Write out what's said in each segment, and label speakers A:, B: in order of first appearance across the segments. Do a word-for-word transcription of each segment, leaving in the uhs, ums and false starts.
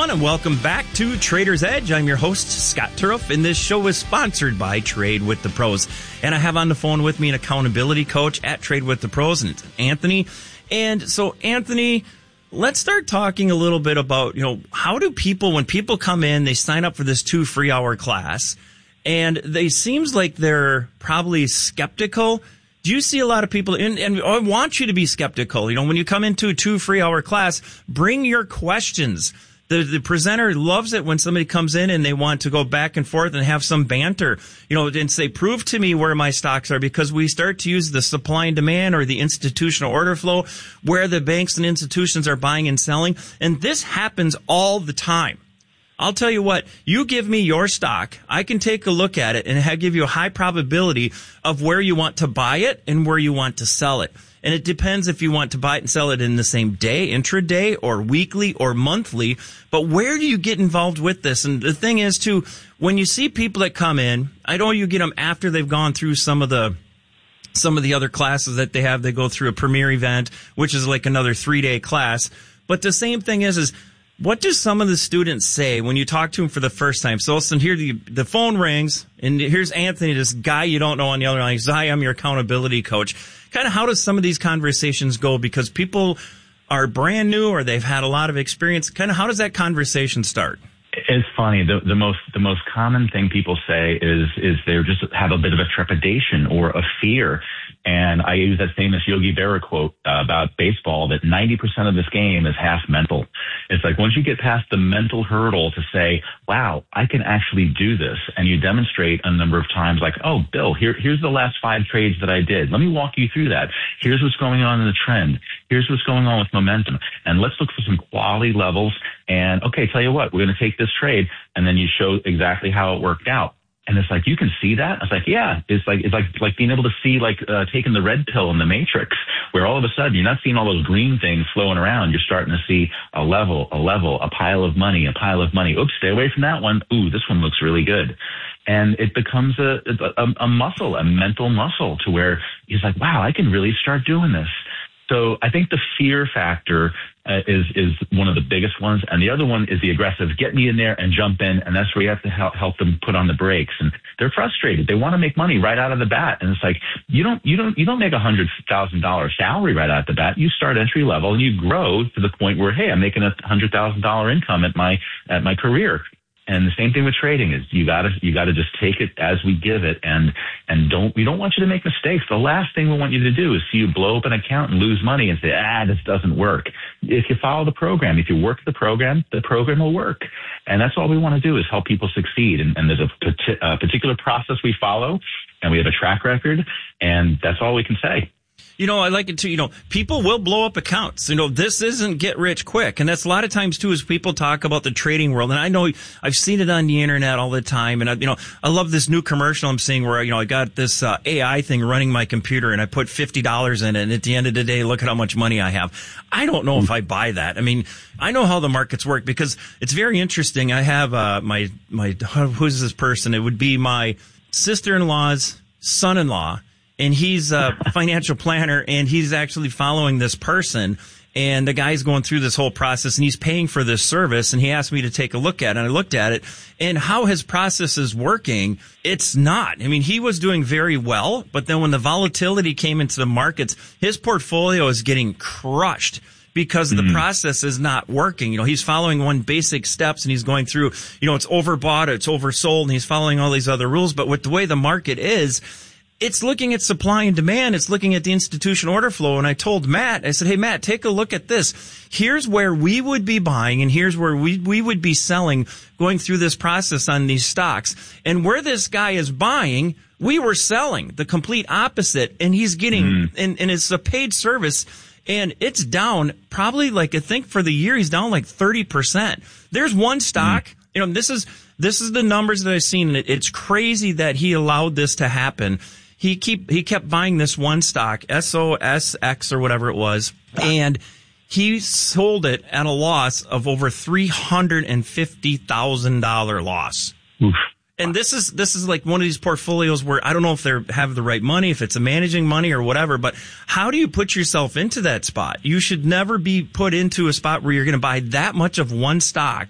A: everyone, and welcome back to Trader's Edge. I'm your host, Scott Turoff, and this show is sponsored by Trade with the Pros. And I have on the phone with me an accountability coach at Trade with the Pros, and it's Anthony. And so, Anthony, let's start talking a little bit about, you know, how do people, when people come in, they sign up for this two free hour class, and they seems like they're probably skeptical. Do you see a lot of people, and, and I want you to be skeptical. You know, when you come into a two free hour class, bring your questions. The, the presenter loves it when somebody comes in and they want to go back and forth and have some banter, you know, and say, prove to me where my stocks are, because we start to use the supply and demand or the institutional order flow where the banks and institutions are buying and selling. And this happens all the time. I'll tell you what, you give me your stock, I can take a look at it and have, give you a high probability of where you want to buy it and where you want to sell it. And it depends if you want to buy it and sell it in the same day, intraday, or weekly, or monthly. But where do you get involved with this? And the thing is, too, when you see people that come in, I know you get them after they've gone through some of the some of the other classes that they have. They go through a premier event, which is like another three-day class. But the same thing is, is what do some of the students say when you talk to them for the first time? So listen, here the, the phone rings, and here's Anthony, this guy you don't know on the other line. He says, hi, I'm your accountability coach. Kind of how does some of these conversations go? Because people are brand new or they've had a lot of experience. Kind of how does that conversation start?
B: It's funny. The, the most the most common thing people say is is they just have a bit of a trepidation or a fear. And I use that famous Yogi Berra quote uh, about baseball that ninety percent of this game is half mental. It's like once you get past the mental hurdle to say, wow, I can actually do this, and you demonstrate a number of times like, oh, Bill, here, here's the last five trades that I did. Let me walk you through that. Here's what's going on in the trend. Here's what's going on with momentum. And let's look for some quality levels. And, okay, tell you what, we're going to take this trade, and then you show exactly how it worked out. And it's like, you can see that? I was like, yeah, it's like, it's like, like being able to see, like, uh, taking the red pill in the Matrix, where all of a sudden you're not seeing all those green things flowing around. You're starting to see a level, a level, a pile of money, a pile of money. Oops, stay away from that one. Ooh, this one looks really good. And it becomes a, a, a muscle, a mental muscle to where he's like, wow, I can really start doing this. So I think the fear factor uh, is is one of the biggest ones, and the other one is the aggressive. Get me in there and jump in, and that's where you have to help, help them put on the brakes. And they're frustrated; they want to make money right out of the bat, and it's like you don't you don't you don't make a hundred thousand dollar salary right out of the bat. You start entry level, and you grow to the point where, hey, I'm making a hundred thousand dollar income at my at my career. And the same thing with trading is you gotta, you gotta just take it as we give it, and, and don't, we don't want you to make mistakes. The last thing we want you to do is see you blow up an account and lose money and say, ah, this doesn't work. If you follow the program, if you work the program, the program will work. And that's all we want to do is help people succeed. And, and there's a, a particular process we follow, and we have a track record, and that's all we can say.
A: You know, I like it too. You know, people will blow up accounts. You know, this isn't get rich quick. And that's a lot of times too, as people talk about the trading world. And I know I've seen it on the internet all the time. And I, you know, I love this new commercial I'm seeing where, you know, I got this uh, A I thing running my computer and I put fifty dollars in it. And at the end of the day, look at how much money I have. I don't know if I buy that. I mean, I know how the markets work because it's very interesting. I have, uh, my, my, who's this person? It would be my sister-in-law's son-in-law. And he's a financial planner, and he's actually following this person. And the guy's going through this whole process, and he's paying for this service. And he asked me to take a look at it, and I looked at it. And how his process is working, it's not. I mean, he was doing very well, but then when the volatility came into the markets, his portfolio is getting crushed because mm-hmm. the process is not working. You know, he's following one basic steps, and he's going through, you know, it's overbought, it's oversold, and he's following all these other rules. But with the way the market is, it's looking at supply and demand. It's looking at the institution order flow. And I told Matt, I said, hey, Matt, take a look at this. Here's where we would be buying, and here's where we, we would be selling going through this process on these stocks. And where this guy is buying, we were selling the complete opposite. And he's getting, mm. and, and it's a paid service. And it's down probably like, I think for the year, he's down like thirty percent. There's one stock, mm. you know, this is, this is the numbers that I've seen. It's crazy that he allowed this to happen. He keep he kept buying this one stock, S O S X or whatever it was, and he sold it at a loss of over three hundred fifty thousand dollars loss. Oof. And this is this is like one of these portfolios where I don't know if they have the right money, if it's a managing money or whatever, but how do you put yourself into that spot? You should never be put into a spot where you're going to buy that much of one stock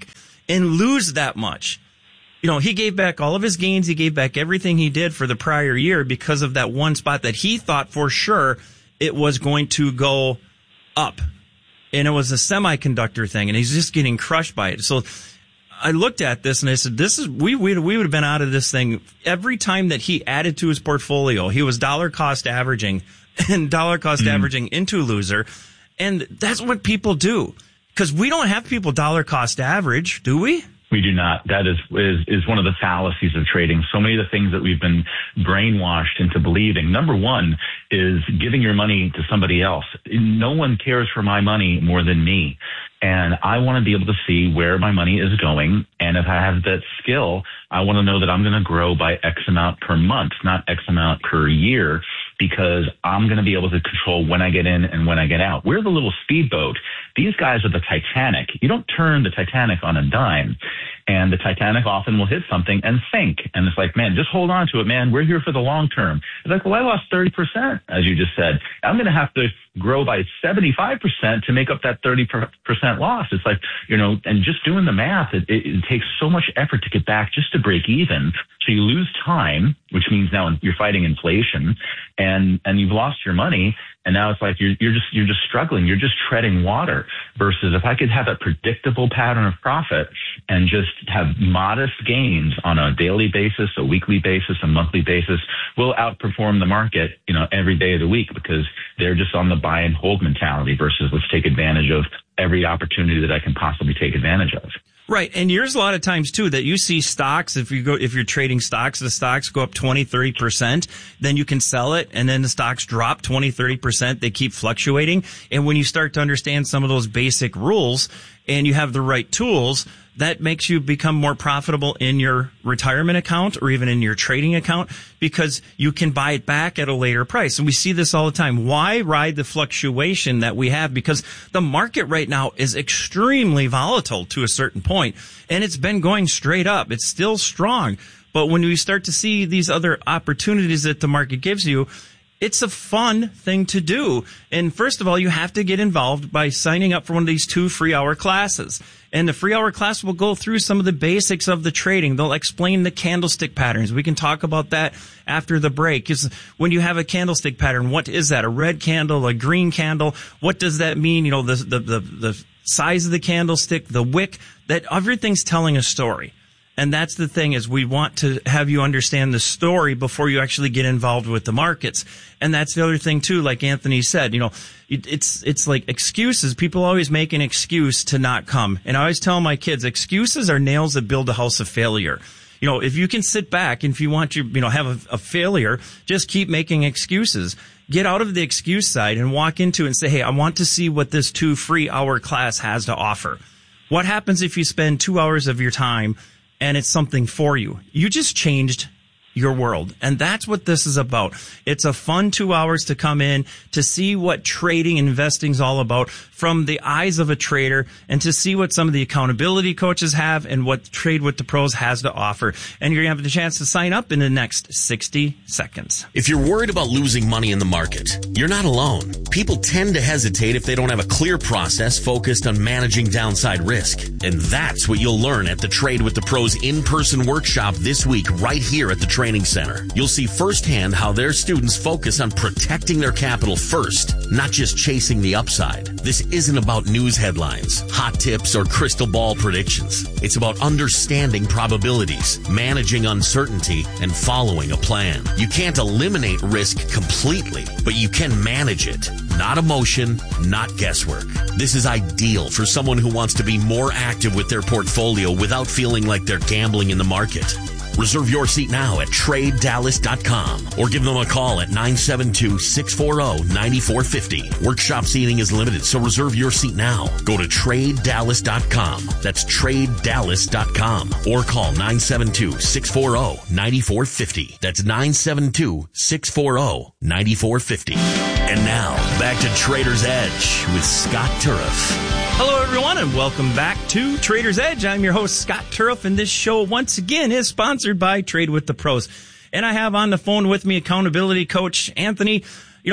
A: and lose that much. You know, he gave back all of his gains. He gave back everything he did for the prior year because of that one spot that he thought for sure it was going to go up. And it was a semiconductor thing, and he's just getting crushed by it. So I looked at this and I said, this is, we, we, we would have been out of this thing every time that he added to his portfolio. He was dollar cost averaging and dollar cost mm-hmm. averaging into loser. And that's what people do. Because we don't have people dollar cost average, do we?
B: We do not. That is, is is one of the fallacies of trading. So many of the things that we've been brainwashed into believing. Number one is giving your money to somebody else. No one cares for my money more than me. And I want to be able to see where my money is going. And if I have that skill, I want to know that I'm going to grow by X amount per month, not X amount per year, because I'm going to be able to control when I get in and when I get out. We're the little speedboat. These guys are the Titanic. You don't turn the Titanic on a dime. And the Titanic often will hit something and sink. And it's like, man, just hold on to it, man. We're here for the long term. It's like, well, I lost thirty percent, as you just said. I'm going to have to grow by seventy-five percent to make up that thirty percent loss. It's like, you know, and just doing the math, it, it, it takes so much effort to get back just to break even. So you lose time, which means now you're fighting inflation, and, and you've lost your money. And now it's like you're, you're just, you're just struggling. You're just treading water versus if I could have a predictable pattern of profit and just have modest gains on a daily basis, a weekly basis, a monthly basis, we'll outperform the market, you know, every day of the week because they're just on the buy and hold mentality versus let's take advantage of every opportunity that I can possibly take advantage of.
A: Right. And there's a lot of times too that you see stocks, if you go, if you're trading stocks, the stocks go up twenty, thirty percent, then you can sell it. And then the stocks drop twenty, thirty percent. They keep fluctuating. And when you start to understand some of those basic rules and you have the right tools, that makes you become more profitable in your retirement account or even in your trading account because you can buy it back at a later price. And we see this all the time. Why ride the fluctuation that we have? Because the market right now is extremely volatile to a certain point, and it's been going straight up. It's still strong. But when we start to see these other opportunities that the market gives you, it's a fun thing to do. And first of all, you have to get involved by signing up for one of these two free hour classes. And the free hour class will go through some of the basics of the trading. They'll explain the candlestick patterns. We can talk about that after the break. Is when you have a candlestick pattern, what is that? A red candle, a green candle? What does that mean? You know, the, the, the, the size of the candlestick, the wick, that everything's telling a story. And that's the thing is we want to have you understand the story before you actually get involved with the markets. And that's the other thing too, like Anthony said, you know, it, it's, it's like excuses. People always make an excuse to not come. And I always tell my kids, excuses are nails that build a house of failure. You know, if you can sit back and if you want to, you know, have a, a failure, just keep making excuses. Get out of the excuse side and walk into it and say, hey, I want to see what this two free hour class has to offer. What happens if you spend two hours of your time and it's something for you? You just changed your world. And that's what this is about. It's a fun two hours to come in to see what trading and investing is all about from the eyes of a trader and to see what some of the accountability coaches have and what Trade with the Pros has to offer. And you're going to have the chance to sign up in the next sixty seconds.
C: If you're worried about losing money in the market, you're not alone. People tend to hesitate if they don't have a clear process focused on managing downside risk. And that's what you'll learn at the Trade with the Pros in-person workshop this week right here at the Training Center. You'll see firsthand how their students focus on protecting their capital first, not just chasing the upside. This isn't about news headlines, hot tips, or crystal ball predictions. It's about understanding probabilities, managing uncertainty, and following a plan. You can't eliminate risk completely, but you can manage it. Not emotion, not guesswork. This is ideal for someone who wants to be more active with their portfolio without feeling like they're gambling in the market. Reserve your seat now at trade dallas dot com or give them a call at nine seven two, six four zero, nine four five zero. Workshop seating is limited, so reserve your seat now. Go to trade dallas dot com. That's trade dallas dot com or call nine seven two, six four zero, nine four five zero. That's nine seven two, six four zero, nine four five zero. And now, back to Trader's Edge with Scott Turriff.
A: Hello, everyone, and welcome back to Trader's Edge. I'm your host, Scott Turriff, and this show, once again, is sponsored by Trade with the Pros. And I have on the phone with me accountability coach Anthony. You know,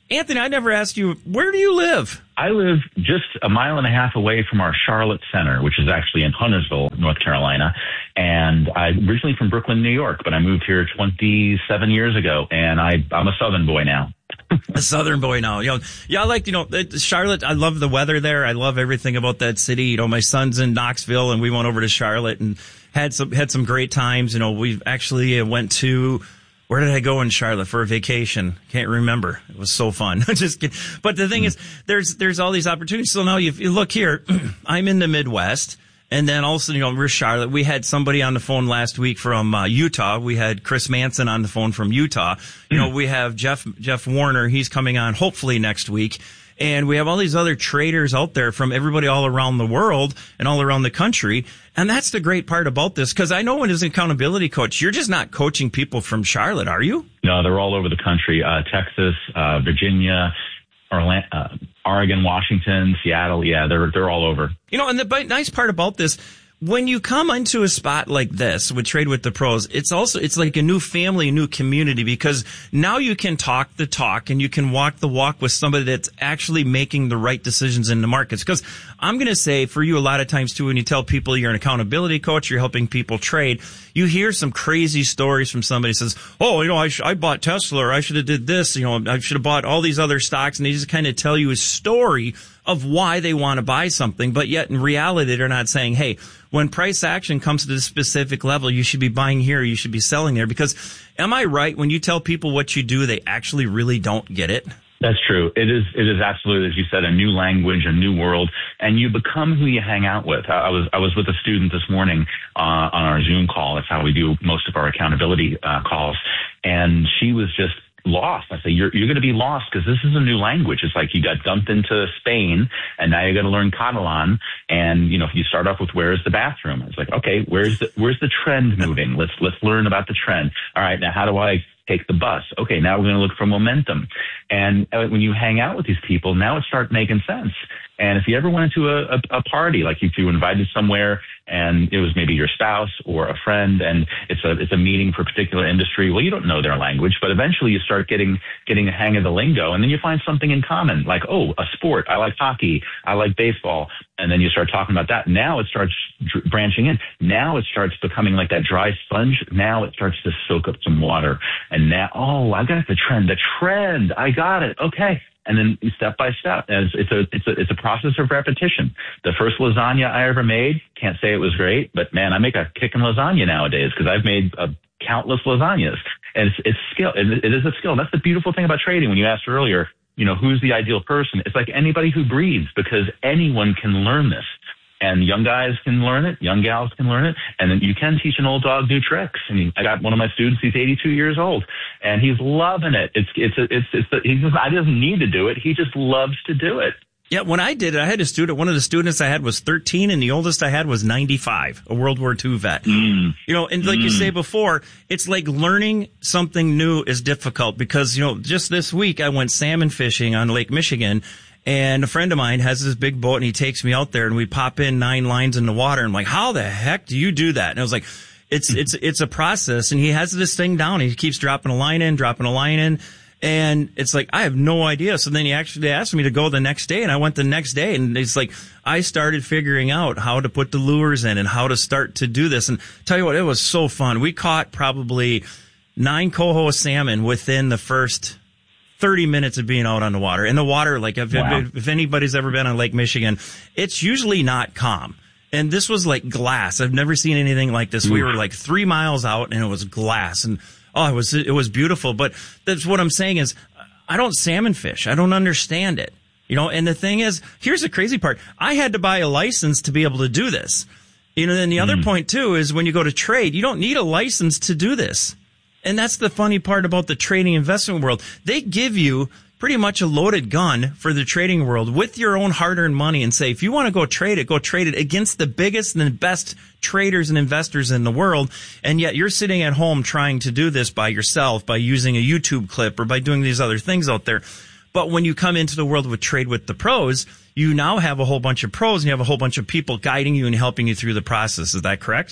A: Anthony, I never asked you, where do you live?
B: I live just a mile and a half away from our Charlotte Center, which is actually in Huntersville, North Carolina. And I'm originally from Brooklyn, New York, but I moved here twenty-seven years ago, and I, I'm a Southern boy now.
A: A Southern boy now. You know, yeah, I like, you know, Charlotte, I love the weather there. I love everything about that city. You know, my son's in Knoxville, and we went over to Charlotte and had some, had some great times. You know, we actually went to, where did I go in Charlotte for a vacation? Can't remember. It was so fun. Just kidding. But the thing mm. is, there's, there's all these opportunities. So now you, you look here, I'm in the Midwest. And then also, you know, we're Charlotte. We had somebody on the phone last week from uh, Utah. We had Chris Manson on the phone from Utah. You know, we have Jeff, Jeff Warner. He's coming on hopefully next week. And we have all these other traders out there from everybody all around the world and all around the country. And that's the great part about this, because I know when as an accountability coach, you're just not coaching people from Charlotte, are you?
B: No, they're all over the country. Uh, Texas, uh, Virginia, Orlando, uh, Oregon, Washington, Seattle. Yeah, they're, they're all over.
A: You know, and the nice part about this, when you come into a spot like this with Trade with the Pros, it's also, it's like a new family, a new community, because now you can talk the talk and you can walk the walk with somebody that's actually making the right decisions in the markets. Because I'm going to say for you, a lot of times too, when you tell people you're an accountability coach, you're helping people trade, you hear some crazy stories from somebody who says, oh, you know, I, sh- I bought Tesla, or I should have did this, you know, I should have bought all these other stocks. And they just kind of tell you a story of why they want to buy something. But yet in reality, they're not saying, hey, when price action comes to this specific level, you should be buying here, you should be selling there. Because am I right when you tell people what you do, they actually really don't get it?
B: That's true. It is, it is absolutely, as you said, a new language, a new world, and you become who you hang out with. I was, I was with a student this morning, uh, on our Zoom call. That's how we do most of our accountability, uh, calls. And she was just lost. I say, you're, you're going to be lost because this is a new language. It's like you got dumped into Spain and now you're going to learn Catalan. And, you know, if you start off with, where's the bathroom? It's like, okay, where's the, where's the trend moving? Let's, let's learn about the trend. All right. Now, how do I take the bus? Okay. Now we're going to look for momentum. And when you hang out with these people, now it starts making sense. And if you ever went into a, a, a party, like if you were invited somewhere and it was maybe your spouse or a friend and it's a, it's a meeting for a particular industry, well, you don't know their language, but eventually you start getting, getting the hang of the lingo, and then you find something in common, like, oh, a sport. I like hockey. I like baseball. And then you start talking about that. Now it starts dr- branching in. Now it starts becoming like that dry sponge. Now it starts to soak up some water. And now, oh, I got the trend, the trend. I got it. Okay. And then step by step, as it's a, it's a, it's a process of repetition. The first lasagna I ever made, can't say it was great, but man, I make a kicking lasagna nowadays because I've made uh, countless lasagnas, and it's, it's skill. It, it is a skill. And that's the beautiful thing about trading. When you asked earlier, you know, who's the ideal person? It's like anybody who breathes, because anyone can learn this. And young guys can learn it, young gals can learn it, and then you can teach an old dog new tricks. I mean, I got one of my students; he's eighty-two years old, and he's loving it. It's it's a, it's it's. The, he doesn't, I doesn't need to do it; he just loves to do it.
A: Yeah, when I did it, I had a student. One of the students I had was thirteen, and the oldest I had was ninety-five, a World War Two vet. Mm. You know, and like mm. you say before, it's like learning something new is difficult because, you know, just this week I went salmon fishing on Lake Michigan. And a friend of mine has this big boat and he takes me out there and we pop in nine lines in the water. And I'm like, how the heck do you do that? And I was like, it's, it's, it's a process. And he has this thing down. He keeps dropping a line in, dropping a line in. And it's like, I have no idea. So then he actually asked me to go the next day, and I went the next day, and it's like, I started figuring out how to put the lures in and how to start to do this. And tell you what, it was so fun. We caught probably nine coho salmon within the first thirty minutes of being out on the water. And the water, like if, wow. if, if anybody's ever been on Lake Michigan, it's usually not calm. And this was like glass. I've never seen anything like this. Oof. We were like three miles out and it was glass. And oh, it was, it was beautiful. But that's what I'm saying is I don't salmon fish. I don't understand it. You know, and the thing is, here's the crazy part. I had to buy a license to be able to do this. You know, then the mm. other point too is when you go to trade, you don't need a license to do this. And that's the funny part about the trading investment world. They give you pretty much a loaded gun for the trading world with your own hard-earned money and say, if you want to go trade it, go trade it against the biggest and the best traders and investors in the world. And yet you're sitting at home trying to do this by yourself, by using a YouTube clip or by doing these other things out there. But when you come into the world with Trade with the Pros, you now have a whole bunch of pros and you have a whole bunch of people guiding you and helping you through the process. Is that correct?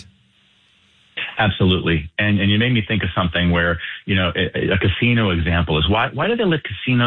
B: Absolutely. And and you made me think of something where, you know, a, a casino example is why why do they let casinos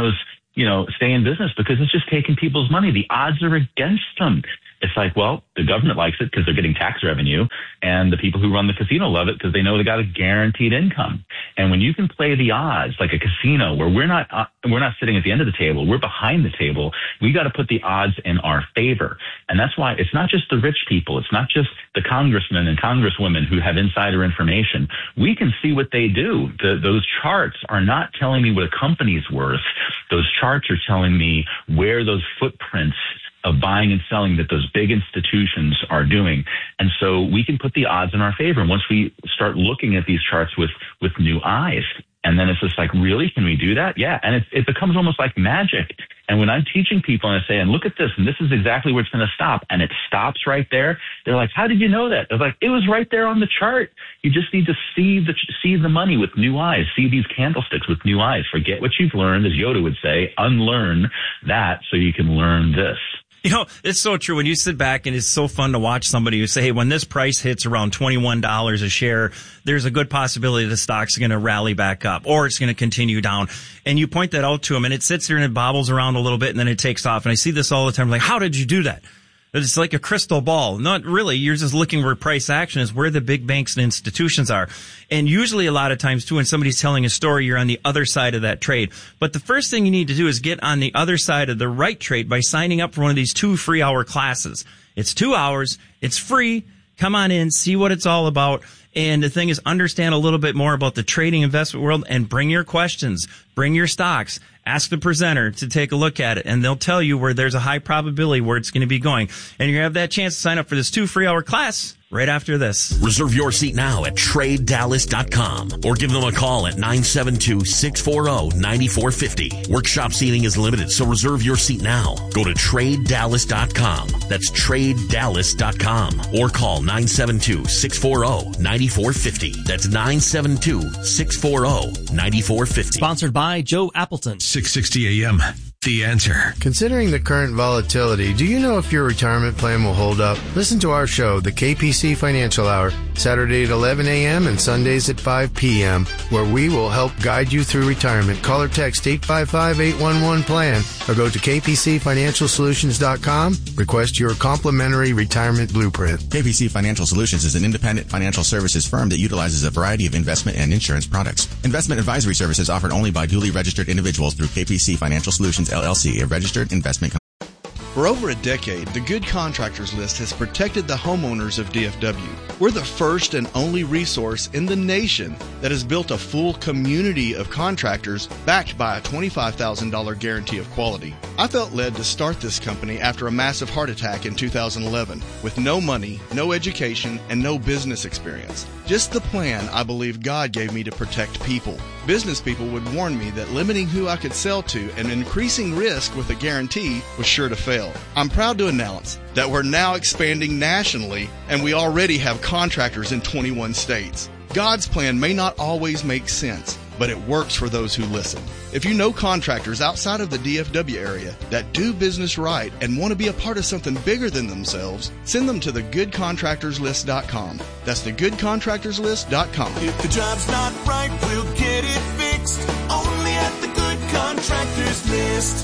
B: you know, stay in business because it's just taking people's money. The odds are against them. It's like, well, the government likes it because they're getting tax revenue, and the people who run the casino love it because they know they got a guaranteed income. And when you can play the odds like a casino where we're not uh, we're not sitting at the end of the table, we're behind the table, we got to put the odds in our favor. And that's why it's not just the rich people. It's not just the congressmen and congresswomen who have insider information. We can see what they do. The, those charts are not telling me what a company's worth. Those charts are telling me where those footprints of buying and selling that those big institutions are doing. And so we can put the odds in our favor. And once we start looking at these charts with, with new eyes, and then it's just like, really, can we do that? Yeah. And it, it becomes almost like magic. And when I'm teaching people and I say, and look at this, and this is exactly where it's going to stop, and it stops right there, they're like, how did you know that? They're like, it was right there on the chart. You just need to see the, see the money with new eyes, see these candlesticks with new eyes. Forget what you've learned, as Yoda would say, unlearn that so you can learn this.
A: You know, it's so true. When you sit back, and it's so fun to watch somebody who say, hey, when this price hits around twenty-one dollars a share, there's a good possibility the stock's going to rally back up or it's going to continue down. And you point that out to them, and it sits there and it bobbles around a little bit, and then it takes off. And I see this all the time. I'm like, how did you do that? It's like a crystal ball. Not really. You're just looking where price action is, where the big banks and institutions are. And usually a lot of times too, when somebody's telling a story, you're on the other side of that trade. But the first thing you need to do is get on the other side of the right trade by signing up for one of these two free hour classes. It's two hours. It's free. Come on in, see what it's all about. And the thing is, understand a little bit more about the trading investment world and bring your questions, bring your stocks, ask the presenter to take a look at it, and they'll tell you where there's a high probability where it's going to be going. And you're going to have that chance to sign up for this two free hour class right after this.
C: Reserve your seat now at trade dallas dot com or give them a call at nine seven two, six four zero, nine four five zero. Workshop seating is limited, so reserve your seat now. Go to trade dallas dot com. That's trade dallas dot com or call nine seven two, six four zero, nine four five zero. That's nine seven two, six four zero, nine four five zero.
D: Sponsored by Joe Appleton.
E: six sixty A M. The Answer.
F: Considering the current volatility, do you know if your retirement plan will hold up? Listen to our show, the K P C Financial Hour, Saturday at eleven a.m. and Sundays at five p.m., where we will help guide you through retirement. Call or text eight five five, eight one one, PLAN or go to k p c financial solutions dot com. Request your complimentary retirement blueprint.
G: K P C Financial Solutions is an independent financial services firm that utilizes a variety of investment and insurance products. Investment advisory services offered only by duly registered individuals through K P C Financial Solutions L L C, a registered investment company.
H: For over a decade, the Good Contractors List has protected the homeowners of D F W. We're the first and only resource in the nation that has built a full community of contractors backed by a twenty-five thousand dollars guarantee of quality. I felt led to start this company after a massive heart attack in two thousand eleven with no money, no education, and no business experience. Just the plan I believe God gave me to protect people. Business people would warn me that limiting who I could sell to and increasing risk with a guarantee was sure to fail. I'm proud to announce that we're now expanding nationally, and we already have contractors in twenty-one states. God's plan may not always make sense, but it works for those who listen. If you know contractors outside of the D F W area that do business right and want to be a part of something bigger than themselves, send them to the good contractors list dot com. That's the good contractors list dot com.
I: If the job's not right, we'll get it fixed. Only at the Good Contractors List.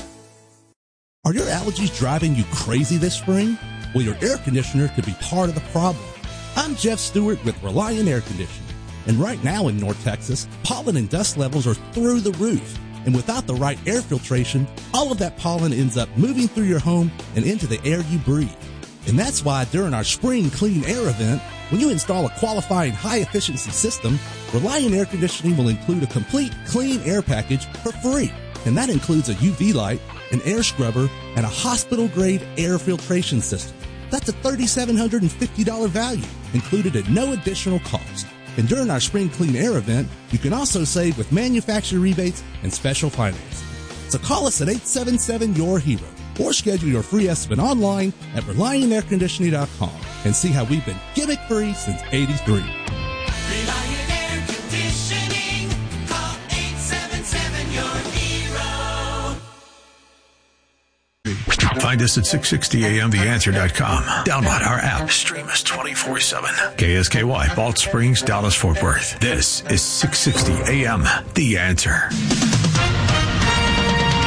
J: Are your allergies driving you crazy this spring? Well, your air conditioner could be part of the problem. I'm Jeff Stewart with Reliant Air Conditioning. And right now in North Texas, pollen and dust levels are through the roof. And without the right air filtration, all of that pollen ends up moving through your home and into the air you breathe. And that's why during our Spring Clean Air event, when you install a qualifying high-efficiency system, Reliant Air Conditioning will include a complete clean air package for free. And that includes a U V light, an air scrubber, and a hospital-grade air filtration system. That's a three thousand seven hundred fifty dollars value, included at no additional cost. And during our Spring Clean Air event, you can also save with manufacturer rebates and special financing. So call us at eight seven seven, Y O U R HERO or schedule your free estimate online at reliant air conditioning dot com and see how we've been gimmick-free since eighty-three.
I: Reliant Air Conditioning. Call eight seven seven, Y O U R HERO.
E: Find us at six sixty A M the answer dot com. Download our app. Stream us twenty-four seven. K S K Y, Balch Springs, Dallas, Fort Worth. This is six sixty A M The Answer.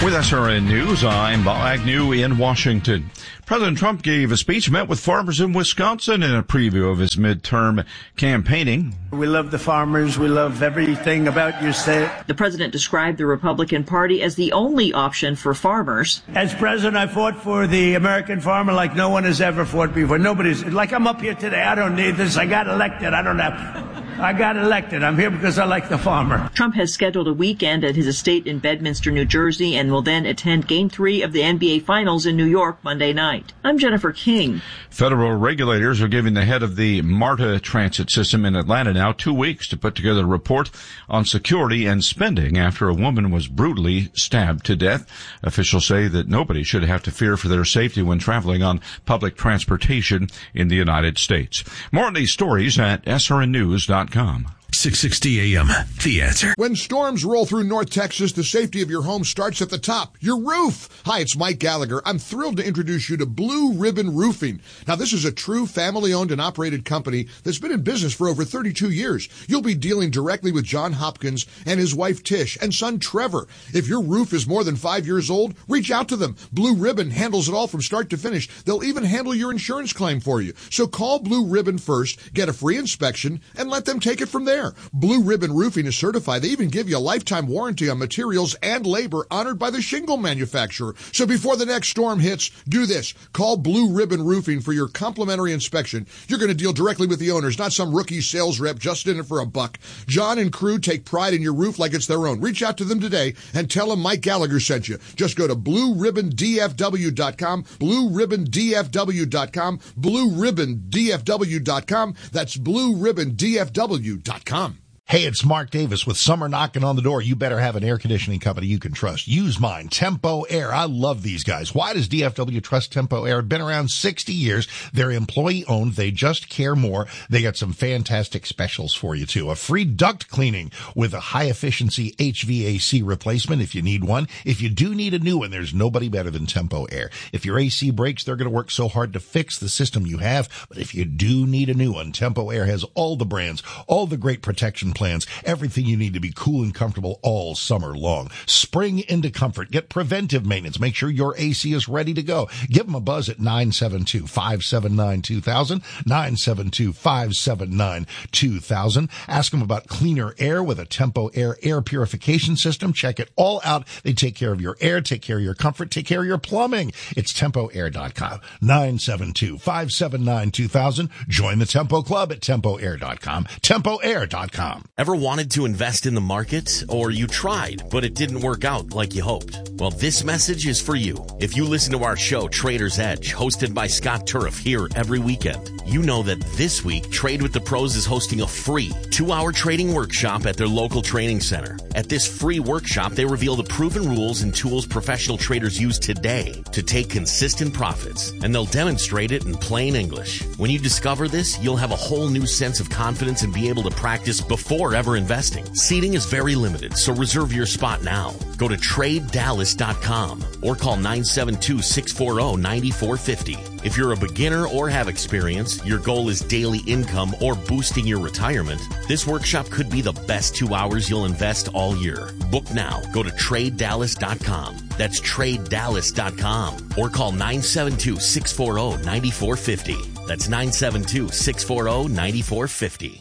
D: With S R N News, I'm Bob Agnew in Washington. President Trump gave a speech, met with farmers in Wisconsin in a preview of his midterm campaigning.
K: We love the farmers. We love everything about your state.
L: The president described the Republican Party as the only option for farmers.
K: As president, I fought for the American farmer like no one has ever fought before. Nobody's, like I'm up here today. I don't need this. I got elected. I don't have... I got elected. I'm here because I like the farmer.
L: Trump has scheduled a weekend at his estate in Bedminster, New Jersey, and will then attend Game three of the N B A Finals in New York Monday night. I'm Jennifer King.
D: Federal regulators are giving the head of the MARTA transit system in Atlanta now two weeks to put together a report on security and spending after a woman was brutally stabbed to death. Officials say that nobody should have to fear for their safety when traveling on public transportation in the United States. More on these stories at S R N news dot com.
E: six sixty A M, The Answer.
M: When storms roll through North Texas, the safety of your home starts at the top, your roof. Hi, it's Mike Gallagher. I'm thrilled to introduce you to Blue Ribbon Roofing. Now, this is a true family-owned and operated company that's been in business for over thirty-two years. You'll be dealing directly with John Hopkins and his wife Tish and son Trevor. If your roof is more than five years old, reach out to them. Blue Ribbon handles it all from start to finish. They'll even handle your insurance claim for you. So call Blue Ribbon first, get a free inspection, and let them take it from there. Blue Ribbon Roofing is certified. They even give you a lifetime warranty on materials and labor honored by the shingle manufacturer. So before the next storm hits, do this. Call Blue Ribbon Roofing for your complimentary inspection. You're going to deal directly with the owners, not some rookie sales rep just in it for a buck. John and crew take pride in your roof like it's their own. Reach out to them today and tell them Mike Gallagher sent you. Just go to blue ribbon d f w dot com, blue ribbon d f w dot com, blue ribbon d f w dot com. That's blue ribbon d f w dot com.
N: Hey, it's Mark Davis. With summer knocking on the door, you better have an air conditioning company you can trust. Use mine, Tempo Air. I love these guys. Why does D F W trust Tempo Air? Been around sixty years. They're employee owned. They just care more. They got some fantastic specials for you too. A free duct cleaning with a high efficiency H V A C replacement if you need one. If you do need a new one, there's nobody better than Tempo Air. If your A C breaks, they're going to work so hard to fix the system you have. But if you do need a new one, Tempo Air has all the brands, all the great protection plans, everything you need to be cool and comfortable all summer long. Spring into comfort. Get preventive maintenance. Make sure your A C is ready to go. Give them a buzz at nine seven two, five seven nine, two thousand, nine seven two, five seven nine, two thousand. Ask them about cleaner air with a Tempo Air air purification system. Check it all out. They take care of your air, take care of your comfort, take care of your plumbing. It's tempo air dot com. nine seven two, five seven nine, two thousand. Join the Tempo Club at tempo air dot com. tempo air dot com.
C: Ever wanted to invest in the market? Or you tried, but it didn't work out like you hoped? Well, this message is for you. If you listen to our show, Trader's Edge, hosted by Scott Turf here every weekend, you know that this week, Trade with the Pros is hosting a free two-hour trading workshop at their local training center. At this free workshop, they reveal the proven rules and tools professional traders use today to take consistent profits, and they'll demonstrate it in plain English. When you discover this, you'll have a whole new sense of confidence and be able to practice before ever investing. Seating is very limited, so reserve your spot now. Go to trade dallas dot com or call nine seven two, six four zero, nine four five zero. If you're a beginner or have experience, your goal is daily income or boosting your retirement, this workshop could be the best two hours you'll invest all year. Book now. Go to trade dallas dot com. That's trade dallas dot com or call nine seven two, six four zero, nine four five zero. That's nine seven two, six four zero, nine four five zero.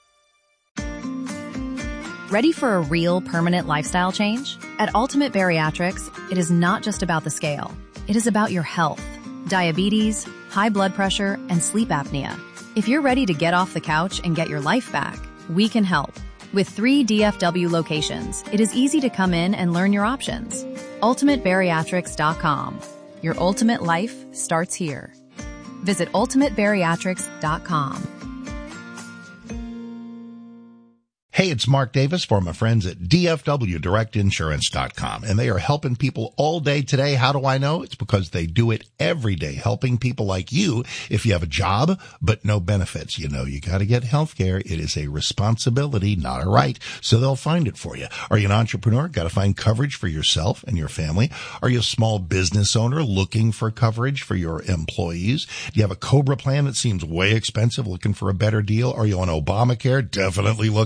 O: Ready for a real permanent lifestyle change? At Ultimate Bariatrics, it is not just about the scale. It is about your health, diabetes, high blood pressure, and sleep apnea. If you're ready to get off the couch and get your life back, we can help. With three D F W locations, it is easy to come in and learn your options. ultimate bariatrics dot com. Your ultimate life starts here. Visit ultimate bariatrics dot com.
N: Hey, it's Mark Davis for my friends at D F W direct insurance dot com, and they are helping people all day today. How do I know? It's because they do it every day, helping people like you. If you have a job but no benefits, you know you got to get health care. It is a responsibility, not a right, so they'll find it for you. Are you an entrepreneur? Got to find coverage for yourself and your family. Are you a small business owner looking for coverage for your employees? Do you have a COBRA plan that seems way expensive, looking for a better deal? Are you on Obamacare? Definitely looking for a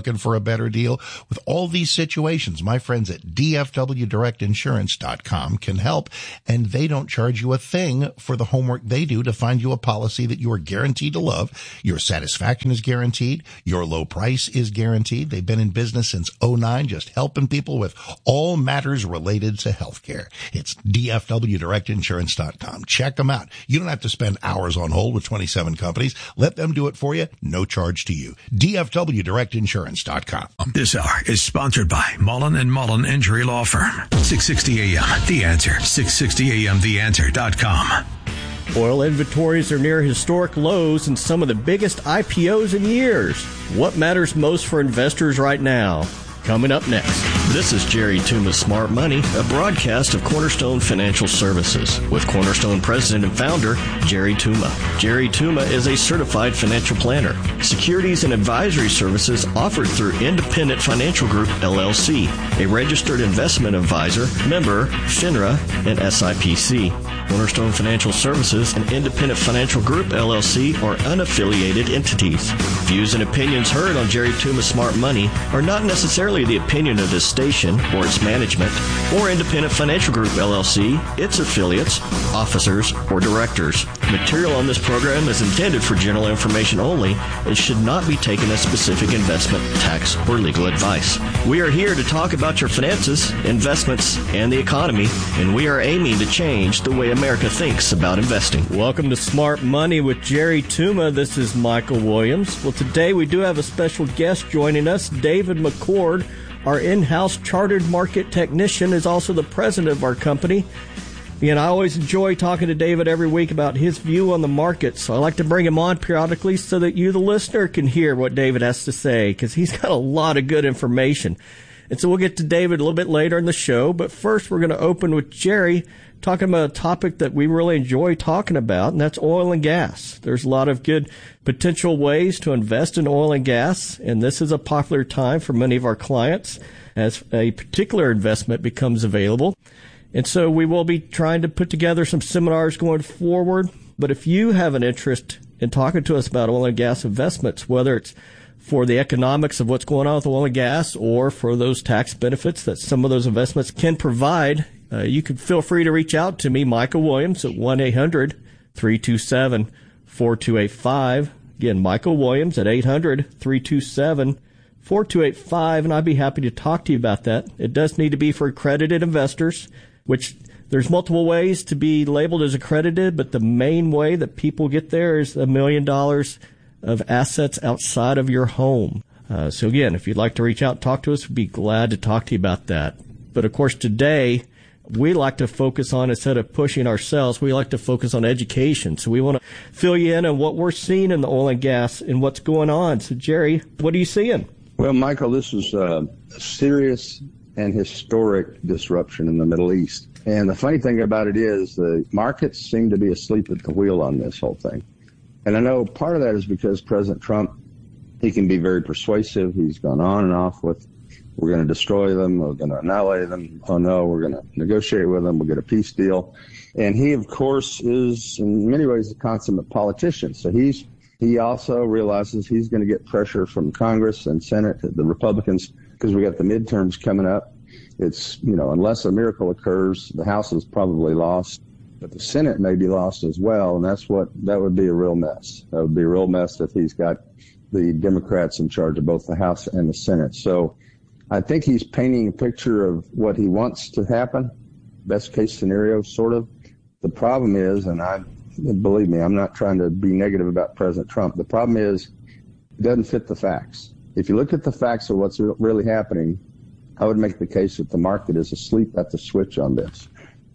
N: better deal? With all these situations, my friends at D F W direct insurance dot com can help, and they don't charge you a thing for the homework they do to find you a policy that you are guaranteed to love. Your satisfaction is guaranteed. Your low price is guaranteed. They've been in business since oh nine, just helping people with all matters related to healthcare. It's D F W direct insurance dot com. Check them out. You don't have to spend hours on hold with twenty-seven companies. Let them do it for you. No charge to you. D F W direct insurance dot com.
E: This hour is sponsored by Mullen and Mullen Injury Law Firm. six sixty A M. The Answer. six sixty A M the answer dot com.
P: Oil inventories are near historic lows and some of the biggest I P Os in years. What matters most for investors right now? Coming up next. This is Jerry Tuma's Smart Money, a broadcast of Cornerstone Financial Services with Cornerstone President and Founder Jerry Tuma. Jerry Tuma is a certified financial planner. Securities and advisory services offered through Independent Financial Group, L L C, a registered investment advisor, member FINRA and S I P C. Cornerstone Financial Services and Independent Financial Group, L L C, are unaffiliated entities. Views and opinions heard on Jerry Tuma's Smart Money are not necessarily the opinion of this station or its management or Independent Financial Group, L L C, its affiliates, officers, or directors. Material on this program is intended for general information only and should not be taken as specific investment, tax, or legal advice. We are here to talk about your finances, investments, and the economy, and we are aiming to change the way America thinks about investing. Welcome to Smart Money with Jerry Tuma. This is Michael Williams. Well, today we do have a special guest joining us. David McCord, our in-house chartered market technician, is also the president of our company. And I always enjoy talking to David every week about his view on the market. So I like to bring him on periodically so that you, the listener, can hear what David has to say, because he's got a lot of good information. And so we'll get to David a little bit later in the show. But first, we're going to open with Jerry, talking about a topic that we really enjoy talking about, and that's oil and gas. There's a lot of good potential ways to invest in oil and gas, and this is a popular time for many of our clients as a particular investment becomes available. And so we will be trying to put together some seminars going forward. But if you have an interest in talking to us about oil and gas investments, whether it's for the economics of what's going on with oil and gas or for those tax benefits that some of those investments can provide, Uh, you can feel free to reach out to me, Michael Williams, at one eight hundred three two seven four two eight five. Again, Michael Williams at eight hundred three two seven four two eight five, and I'd be happy to talk to you about that. It does need to be for accredited investors, which there's multiple ways to be labeled as accredited, but the main way that people get there is a million dollars of assets outside of your home. Uh, so again, if you'd like to reach out and talk to us, we'd be glad to talk to you about that. But of course, today, we like to focus on, instead of pushing ourselves, we like to focus on education. So we want to fill you in on what we're seeing in the oil and gas and what's going on. So, Jerry, what are you seeing?
Q: Well, Michael, this is a serious and historic disruption in the Middle East. And the funny thing about it is the markets seem to be asleep at the wheel on this whole thing. And I know part of that is because President Trump, he can be very persuasive. He's gone on and off with, we're going to destroy them, we're going to annihilate them, oh no, we're going to negotiate with them, we'll get a peace deal. And he, of course, is in many ways a consummate politician. So he's he also realizes he's going to get pressure from Congress and Senate, the Republicans, because we got the midterms coming up. It's, you know, unless a miracle occurs, the House is probably lost, but the Senate may be lost as well. And that's what, that would be a real mess. That would be a real mess if he's got the Democrats in charge of both the House and the Senate. So I think he's painting a picture of what he wants to happen, best case scenario, sort of. The problem is, and I believe me, I'm not trying to be negative about President Trump. The problem is it doesn't fit the facts. If you look at the facts of what's really happening, I would make the case that the market is asleep at the switch on this.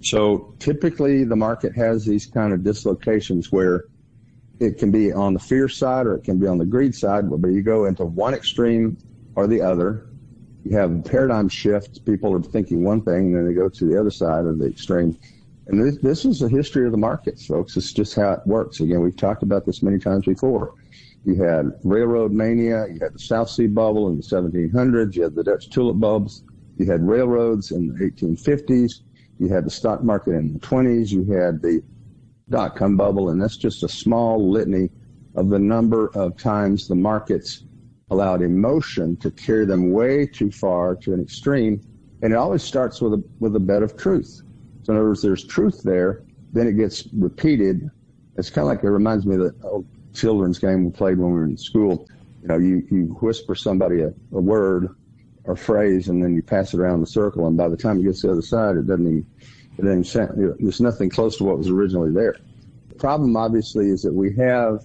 Q: So typically the market has these kind of dislocations where it can be on the fear side or it can be on the greed side, but you go into one extreme or the other. You have a paradigm shift. People are thinking one thing, and then they go to the other side of the extreme. And this, this is the history of the markets, folks. It's just how it works. Again, we've talked about this many times before. You had railroad mania. You had the South Sea bubble in the seventeen hundreds. You had the Dutch tulip bulbs. You had railroads in the eighteen fifties. You had the stock market in the twenties. You had the dot-com bubble, and that's just a small litany of the number of times the markets allowed emotion to carry them way too far to an extreme. And it always starts with a, with a bed of truth. So in other words, there's truth there, then it gets repeated. It's kind of like, it reminds me of the old children's game we played when we were in school. You know, you, you whisper somebody a, a word or phrase, and then you pass it around the circle, and by the time it gets to the other side, it doesn't even, it doesn't even sound, you know, there's nothing close to what was originally there. The problem, obviously, is that we have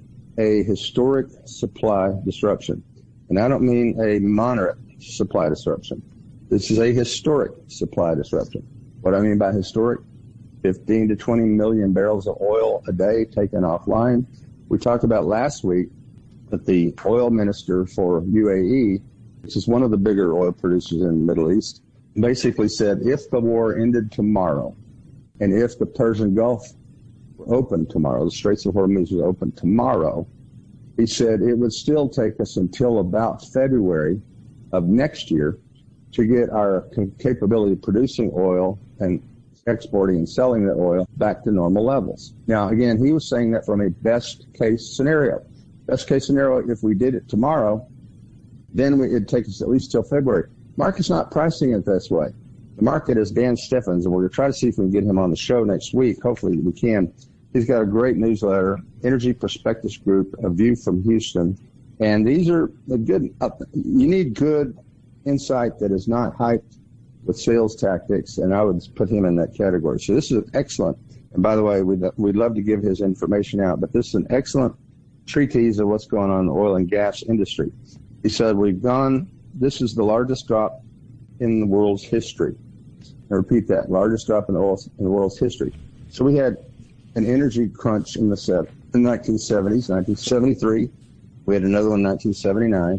Q: a historic supply disruption. And I don't mean a moderate supply disruption. This is a historic supply disruption. What I mean by historic, fifteen to twenty million barrels of oil a day taken offline. We talked about last week that the oil minister for U A E, which is one of the bigger oil producers in the Middle East, basically said if the war ended tomorrow and if the Persian Gulf were open tomorrow, the Straits of Hormuz was open tomorrow, he said it would still take us until about February of next year to get our capability of producing oil and exporting and selling the oil back to normal levels. Now, again, he was saying that from a best case scenario. Best case scenario, if we did it tomorrow, then we, it'd take us at least till February. Market's not pricing it this way. The market is Dan Steffens, and we're going to try to see if we can get him on the show next week. Hopefully we can. He's got a great newsletter, Energy Prospectus Group, A View from Houston. And these are the good, uh, you need good insight that is not hyped with sales tactics, and I would put him in that category. So this is excellent. And by the way, we'd, we'd love to give his information out, but this is an excellent treatise of what's going on in the oil and gas industry. He said, we've gone, this is the largest drop in the world's history. I repeat that, largest drop in the, oil, in the world's history. So we had an energy crunch in the, seven, in the nineteen seventies, nineteen seventy-three. We had another one in nineteen seventy-nine.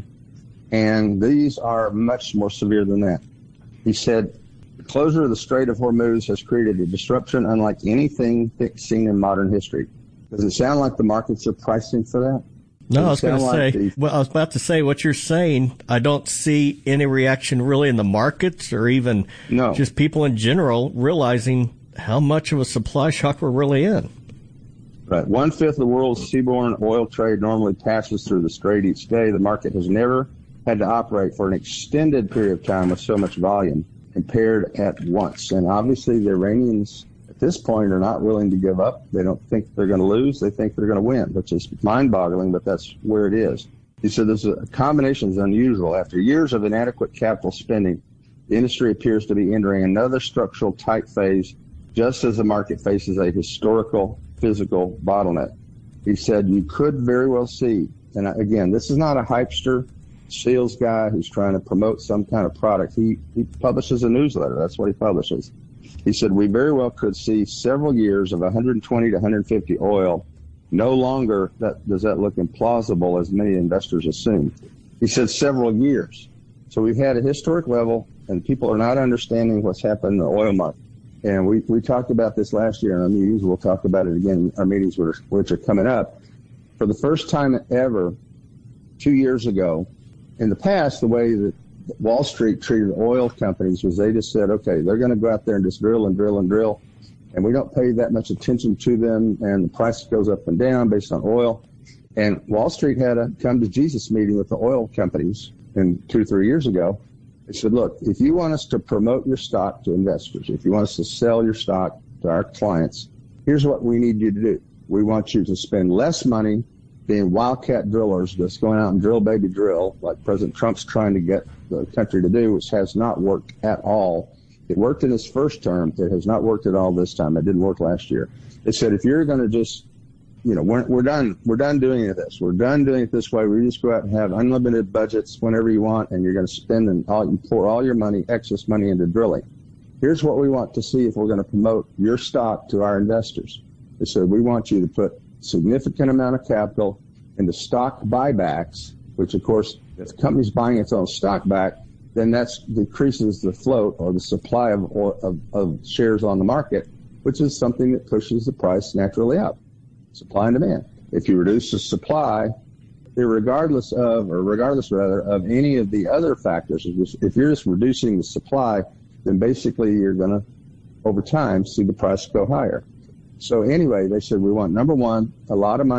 Q: And these are much more severe than that. He said, the closure of the Strait of Hormuz has created a disruption unlike anything seen in modern history. Does it sound like the markets are pricing for that?
P: No, I was going to
Q: like
P: say,
Q: the,
P: well, I was about to say what you're saying. I don't see any reaction really in the markets or even
Q: no.
P: just people in general realizing how much of a supply shock we're really in.
Q: Right. One-fifth of the world's seaborne oil trade normally passes through the strait each day. The market has never had to operate for an extended period of time with so much volume impaired at once. And obviously the Iranians at this point are not willing to give up. They don't think they're going to lose. They think they're going to win, which is mind-boggling, but that's where it is. He said this is a combination is unusual. After years of inadequate capital spending, the industry appears to be entering another structural tight phase, just as the market faces a historical physical bottleneck. He said you could very well see, and again, this is not a hypester sales guy who's trying to promote some kind of product. He, he publishes a newsletter. That's what he publishes. He said, we very well could see several years of one twenty to one fifty oil. No longer that, does that look implausible as many investors assume. He said several years. So we've had a historic level, and people are not understanding what's happened in the oil market. And we, we talked about this last year in our meetings. We'll talk about it again in our meetings, which, which are coming up. For the first time ever, two years ago, in the past, the way that Wall Street treated oil companies was they just said, okay, they're going to go out there and just drill and drill and drill, and we don't pay that much attention to them, and the price goes up and down based on oil. And Wall Street had a come to Jesus meeting with the oil companies in two, three years ago. They said, look, if you want us to promote your stock to investors, if you want us to sell your stock to our clients, here's what we need you to do. We want you to spend less money being wildcat drillers, just going out and drill, baby, drill, like President Trump's trying to get the country to do, which has not worked at all. It worked in his first term. It has not worked at all this time. It didn't work last year. They said, if you're going to just, you know, we're, we're done. We're done doing this. We're done doing it this way. We just go out and have unlimited budgets whenever you want, and you're going to spend and all, you pour all your money, excess money into drilling. Here's what we want to see if we're going to promote your stock to our investors. They said, we want you to put significant amount of capital into stock buybacks, which of course, if the company's buying its own stock back, then that decreases the float or the supply of, or, of, of shares on the market, which is something that pushes the price naturally up. Supply and demand. If you reduce the supply, regardless of, or regardless rather, of any of the other factors, if you're just reducing the supply, then basically you're going to, over time, see the price go higher. So anyway, they said we want, number one, a lot of money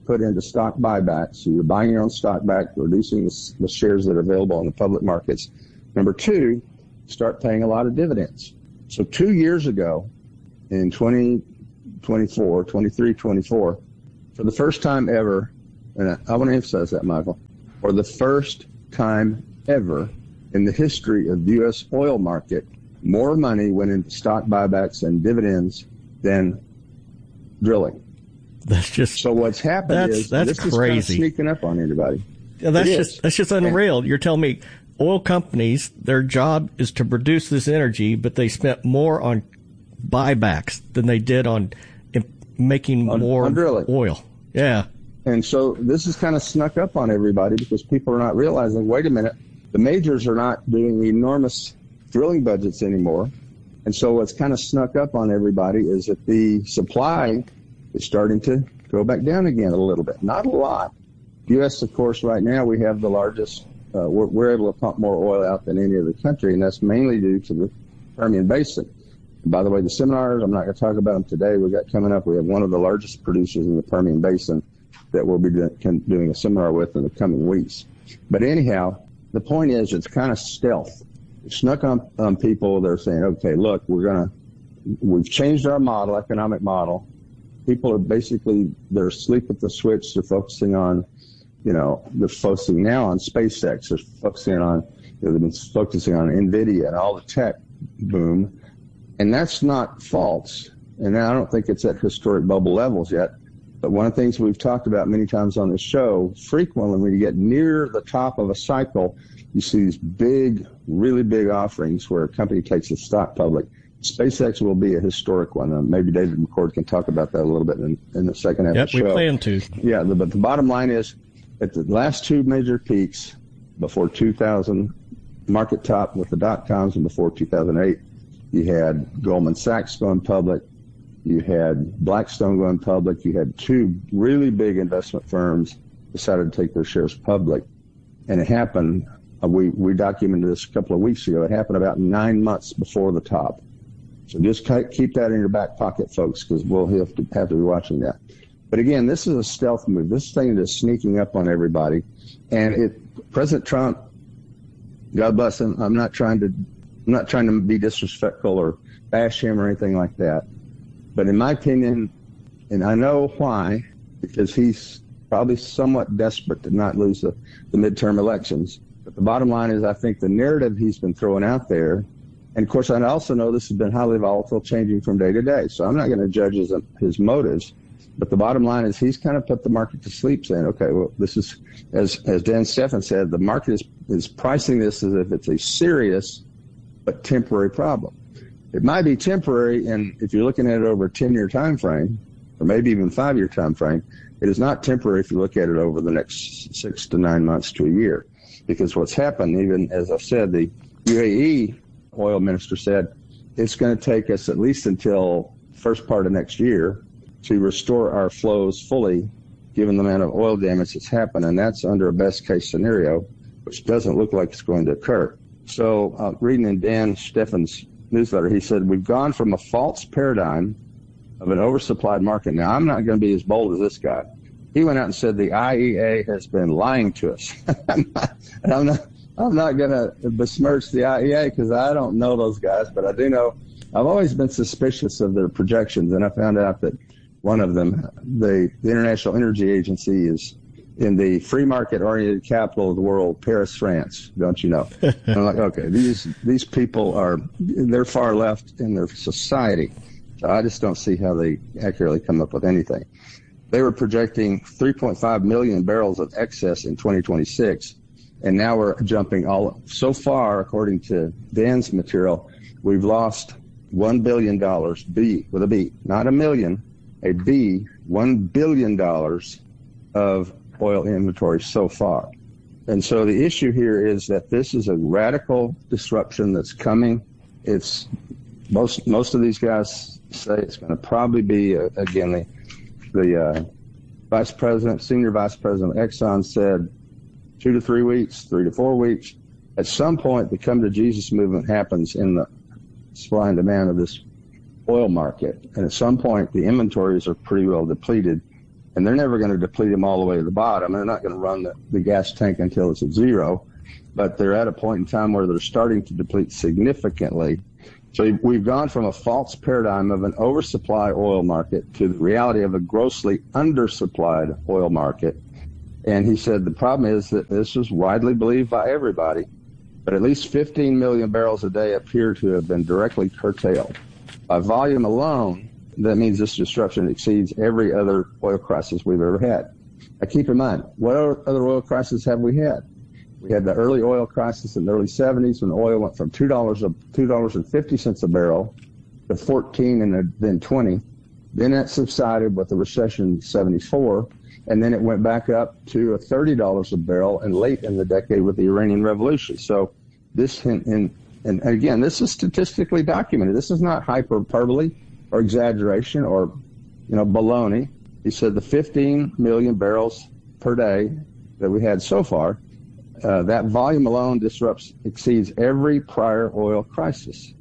Q: put into stock buybacks. So you're buying your own stock back, reducing the, the shares that are available in the public markets. Number two, start paying a lot of dividends. So two years ago, in twenty twenty-four, twenty-three, twenty-four, for the first time ever, and I, I want to emphasize that, Michael, for the first time ever in the history of the U S oil market, more money went into stock buybacks and dividends than drilling.
P: That's just
Q: so. What's happened
P: that's,
Q: is
P: that's
Q: this
P: crazy.
Q: is kind of sneaking up on anybody.
P: Yeah, that's
Q: It
P: just
Q: is.
P: that's just unreal. You're telling me oil companies, their job is to produce this energy, but they spent more on buybacks than they did on making
Q: on,
P: more
Q: on drilling.
P: oil. Yeah.
Q: And so this is kind of snuck up on everybody because people are not realizing, wait a minute, the majors are not doing enormous drilling budgets anymore. And so what's kind of snuck up on everybody is that the supply is starting to go back down again a little bit. Not a lot. U S, of course, right now we have the largest, uh, we're, we're able to pump more oil out than any other country, and that's mainly due to the Permian Basin. And by the way, the seminars, I'm not going to talk about them today. We've got coming up, we have one of the largest producers in the Permian Basin that we'll be do, can, doing a seminar with in the coming weeks. But anyhow, the point is it's kind of stealth. It snuck on, on people. They're saying, okay, look, we're going to, we've changed our model, economic model. People are basically, they're asleep at the switch. They're focusing on, you know, they're focusing now on SpaceX. They're focusing on, you know, they've been focusing on NVIDIA and all the tech boom. And that's not false. And I don't think it's at historic bubble levels yet. But one of the things we've talked about many times on this show, frequently when you get near the top of a cycle, you see these big, really big offerings where a company takes its stock public. SpaceX will be a historic one. Uh, maybe David McCord can talk about that a little bit in, in the second half
P: yep,
Q: of the show.
P: we plan to.
Q: Yeah, the, but the bottom line is, at the last two major peaks, before two thousand, market top with the dot-coms, and before two thousand eight, you had Goldman Sachs going public. You had Blackstone going public. You had two really big investment firms decided to take their shares public. And it happened, uh, we, we documented this a couple of weeks ago, it happened about nine months before the top. So just keep that in your back pocket, folks, because we'll have to, have to be watching that. But again, this is a stealth move. This thing is sneaking up on everybody. And it, President Trump, God bless him, I'm not trying to, I'm not trying to be disrespectful or bash him or anything like that. But in my opinion, and I know why, because he's probably somewhat desperate to not lose the, the midterm elections. But the bottom line is I think the narrative he's been throwing out there, and of course I also know this has been highly volatile, changing from day to day. So I'm not going to judge his, his motives. But the bottom line is he's kind of put the market to sleep, saying, okay, well, this is, as as Dan Steffen said, the market is, is pricing this as if it's a serious but temporary problem. It might be temporary, and if you're looking at it over a ten-year time frame, or maybe even five-year time frame, it is not temporary if you look at it over the next six to nine months to a year. Because what's happened, even as I've said, the U A E oil minister said it's going to take us at least until first part of next year to restore our flows fully, given the amount of oil damage that's happened, and that's under a best-case scenario, which doesn't look like it's going to occur. So, uh, reading in Dan Steffen's newsletter, he said, we've gone from a false paradigm of an oversupplied market. Now, I'm not going to be as bold as this guy. He went out and said the I E A has been lying to us. I'm not, I'm not, I'm not going to besmirch the I E A because I don't know those guys, but I do know I've always been suspicious of their projections, and I found out that one of them, the, the International Energy Agency, is in the free market-oriented capital of the world, Paris, France. Don't you know? And I'm like, okay, these these people are, they're far left in their society. So I just don't see how they accurately come up with anything. They were projecting three point five million barrels of excess in twenty twenty-six, and now we're jumping all, so far, according to Dan's material, we've lost one billion dollars, B, with a B, not a million, a B, one billion dollars of oil inventory so far. And so the issue here is that this is a radical disruption that's coming. It's most most of these guys say it's going to probably be, uh, again, the, the uh, vice president, senior vice president of Exxon said two to three weeks, three to four weeks. At some point, the come to Jesus movement happens in the supply and demand of this oil market. And at some point, the inventories are pretty well depleted. and they're never going to deplete them all the way to the bottom. They're not going to run the, the gas tank until it's at zero, but they're at a point in time where they're starting to deplete significantly. So we've gone from a false paradigm of an oversupply oil market to the reality of a grossly undersupplied oil market. And he said the problem is that this is widely believed by everybody, but at least fifteen million barrels a day appear to have been directly curtailed. By volume alone, that means this disruption exceeds every other oil crisis we've ever had. Now keep in mind, what other oil crises have we had? We had the early oil crisis in the early seventies when oil went from two dollars a two dollars and fifty cents a barrel to fourteen and then twenty. Then it subsided with the recession in seventy-four, and then it went back up to thirty dollars a barrel and late in the decade with the Iranian Revolution. So this, and, and, and again, this is statistically documented. This is not hyperbole or exaggeration or, you know, baloney. He said the fifteen million barrels per day that we had so far, Uh, that volume alone disrupts, exceeds every prior oil crisis.